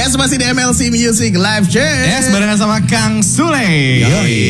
Yes, masih di MLC Music Live Chat. Yes, barengan sama Kang Sule.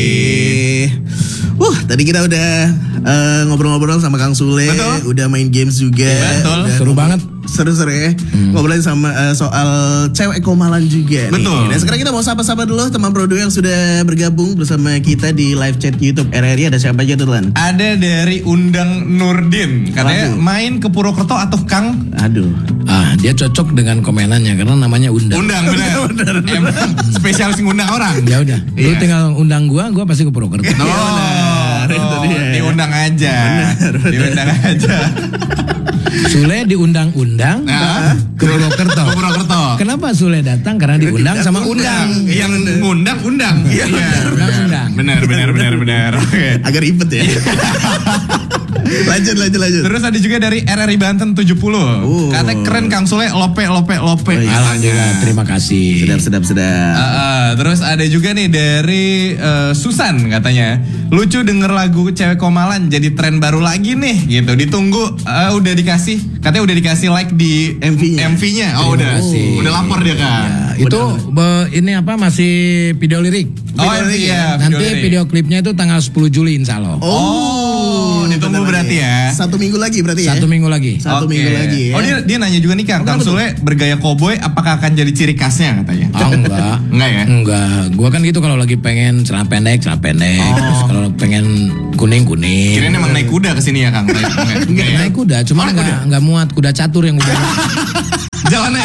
Tadi kita udah ngobrol-ngobrol sama Kang Sule. Betul. Udah main games juga. Betul. Seru banget. Seru-seru ya. Ngobrolin sama soal cewek komalan juga. Betul. Nih. Dan sekarang kita mau sapa-sapa dulu teman Produ yang sudah bergabung bersama kita di live chat YouTube RRI. Ada siapa aja tuh, Lan? Ada dari Undang Nurdin. Katanya main ke Purwokerto atau Kang? Aduh. Dia cocok dengan komenannya karena namanya Undang. Undang, benar. Emang spesialis ngundang orang. Ya udah, lu tinggal undang gua pasti ke Purwokerto. Diundang aja. Diundang aja. Sule diundang-undang ke Purwokerto. Ke Purwokerto. Kenapa Sule datang? Karena diundang sama undang. Yang ngundang undang. Iya. Undang. Benar. Oke. Agak ribet ya. Lanjut. Terus ada juga dari RRI Banten 70. Katanya keren Kang Sule, lope. Alhamdulillah, terima kasih. Sedap. Terus ada juga nih dari Susan katanya, lucu denger lagu Cewek Komalan jadi tren baru lagi nih gitu. Ditunggu udah dikasih, katanya udah dikasih like di MV-nya. Oh udah lapor dia kan. Ya, itu ini apa masih video lirik. Iya. Nanti video klipnya itu tanggal 10 Juli insya Allah. Ditunggu berarti ya. 1 minggu lagi berarti ya. 1 minggu lagi. Satu minggu lagi ya. Oh dia nanya juga nih Kang Sule bergaya koboi apakah akan jadi ciri khasnya katanya? Enggak. Enggak ya? Enggak. Gua kan gitu kalau lagi pengen celana pendek. Terus kalau pengen kuning. Kirain emang naik kuda kesini ya Kang? Naik kuda, cuma enggak muat kuda catur yang udah. Jalannya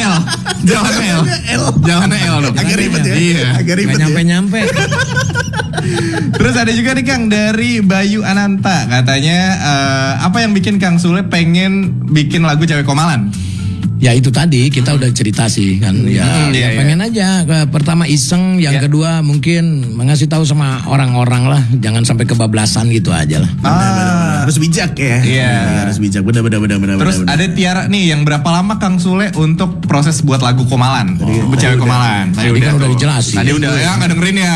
L dong. Agak ribet ya. Iya. Agak ribet ya. Nyampe. Terus ada juga nih Kang dari Bayu Ananta. Katanya apa yang bikin Kang Sule pengen bikin lagu Cewek Komalan? Ya itu tadi kita udah cerita sih kan. Pengen aja. Pertama iseng, yang kedua mungkin mengasih tahu sama orang-orang lah, jangan sampai kebablasan gitu aja lah. Harus bijak ya. Iya. Harus bijak. Benar. Terus ada Tiara nih, yang berapa lama Kang Sule untuk proses buat lagu Komalan? Cewek Komalan. Tadi kan udah dijelasin. Tadi udah ya nggak dengerin ya.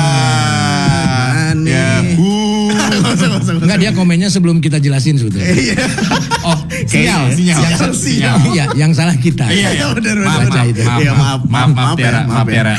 Enggak, dia komennya sebelum kita jelasin sebetulnya. Sinyal. Iya, yang salah kita. Iya, benar. Maaf Tiara.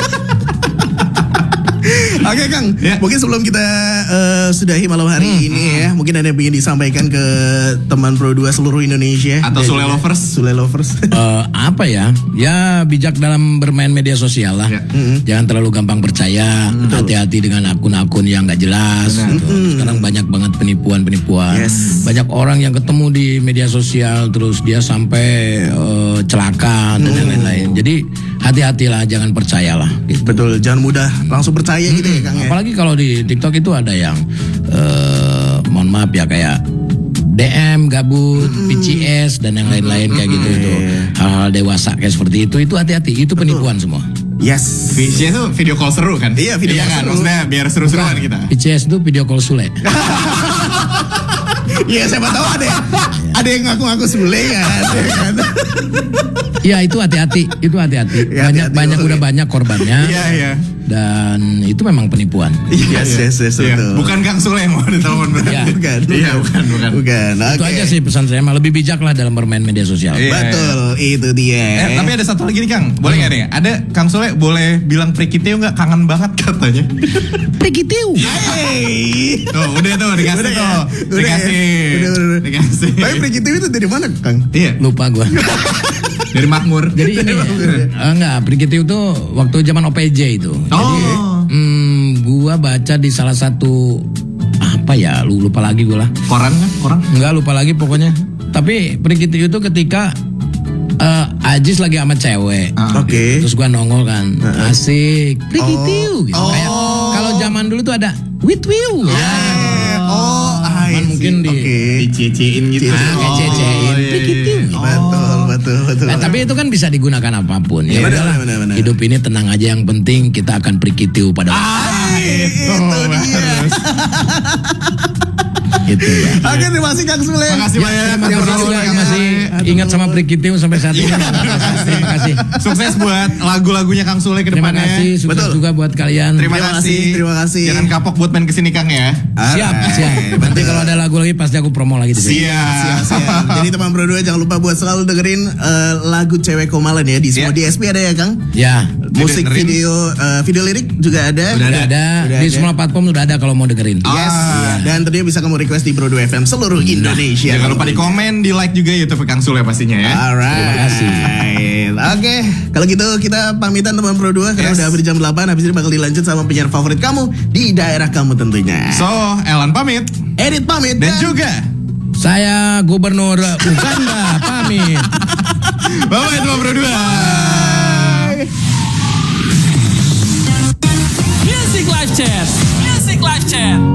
Oke Kang, mungkin sebelum kita sudahi malam hari ini ya, mungkin ada yang ingin disampaikan ke teman Pro 2 seluruh Indonesia atau Sule Lovers. Apa ya? Ya bijak dalam bermain media sosial lah. Jangan terlalu gampang percaya. Hati-hati dengan akun-akun yang nggak jelas. Gitu. Sekarang banyak banget penipuan. Banyak orang yang ketemu di media sosial terus dia sampai celaka dan lain-lain. Jadi hati-hatilah, jangan percayalah. Gitu. Betul, jangan mudah langsung percaya gitu ya Kang. Apalagi kalau di TikTok itu ada yang mohon maaf ya kayak DM, gabut, PCS dan yang lain-lain kayak gitu itu. Hal-hal dewasa kayak seperti itu hati-hati, itu penipuan semua. Yes. PCS itu video call seru kan? Iya, video call kan? seru. Maksudnya biar seru-seruan kita. PCS itu video call Sule. Iya, siapa tahu ada yang ngaku-ngaku Sule kan. Iya, itu hati-hati. Banyak korbannya. Iya. Dan itu memang penipuan. Yes, betul. Bukan Kang Sule yang mau ditelepon. Bukan. Itu aja sih pesan saya, lebih bijak lah dalam bermain media sosial. Betul, itu dia. Tapi ada satu lagi nih Kang, boleh nggak nih? Ada Kang Sule boleh bilang Prikiteu nggak? Kangen banget katanya. Prikiteu. Tuh, udah tuh dikasih tuh. Dikasih. Tapi Prikiteu itu dari mana Kang? Iya. Lupa gua. Dari Makmur. Jadi ini enggak, Prikiteu itu waktu zaman OPJ itu. Jadi gua baca di salah satu apa ya, lupa lagi gua lah. Koran? Enggak, lupa lagi pokoknya. Tapi Prikiteu itu ketika Ajis lagi sama cewek. Oke. Terus gua nongol kan. Asik. Prikiteu gitu. Kayak kalau zaman dulu tuh ada Witwiu. Mungkin dicecein gitu. Ngececein Prikiteu. Betul. Nah, tapi itu kan bisa digunakan apapun. Ya benar. Hidup ini tenang aja, yang penting kita akan Prikiteu pada itu dia. Itu ya. Oke, terima kasih Kang Sule. Makasih banyak. Terima kasih. ingat sama Prikitiu sampai saat ini. Terima kasih. Sukses buat lagu-lagunya Kang Sule ke Terima depannya. kasih, sukses juga buat kalian. Terima kasih. Terima kasih. Jangan kapok buat main kesini Kang ya. Siap. Nanti kalau ada lagu lagi pasti aku promo lagi di sini. Siap. Jadi teman Pro 2 jangan lupa buat selalu dengerin lagu Cewek Komalan ya di semua DSP ada ya Kang? Ya. Musik video lirik juga ada. Udah ada. Di semua platform udah ada kalau mau dengerin. Yes. Dan tentunya bisa kamu request di Pro 2 FM seluruh Indonesia. Jangan lupa di komen, di like juga YouTube Kang Sule pastinya ya. Alright. Terima kasih. Oke, kalau gitu kita pamitan teman Pro 2 karena udah hampir jam 8. Habis ini bakal dilanjut sama penyiar favorit kamu di daerah kamu tentunya. So, Elan pamit. Edit pamit. Dan juga saya Gubernur Uganda pamit. bye-bye teman Pro 2. Music Live Chat.